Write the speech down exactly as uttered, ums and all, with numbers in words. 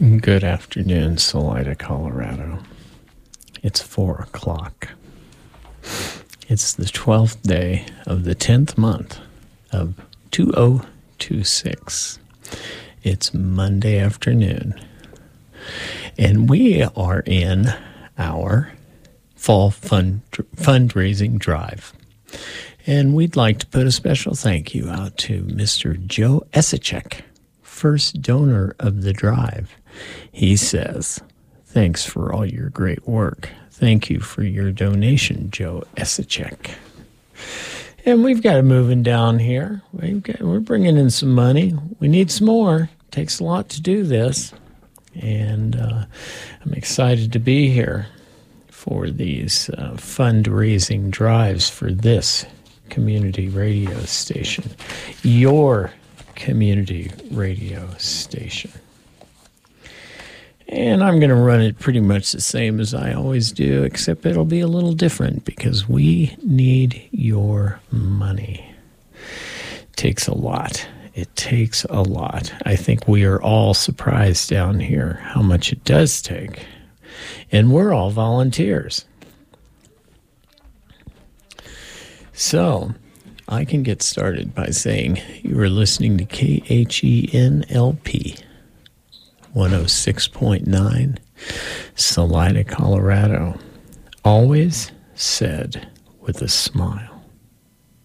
Good afternoon, Salida, Colorado. It's four o'clock. It's the twelfth day of the tenth month of two thousand twenty-six. It's Monday afternoon, and we are in our fall fund fundraising drive. And we'd like to put a special thank you out to Mister Joe Esicek, first donor of the drive. He says, "Thanks for all your great work. Thank you for your donation, Joe Esicek." And we've got it moving down here. We've got, we're bringing in some money. We need some more. It takes a lot to do this. And uh, I'm excited to be here for these uh, fundraising drives for this community radio station, your community radio station. And I'm going to run it pretty much the same as I always do, except it'll be a little different because we need your money. It takes a lot. It takes a lot. I think we are all surprised down here how much it does take. And we're all volunteers. So I can get started by saying you are listening to K H E N L P one oh six point nine, Salida, Colorado. Always said with a smile.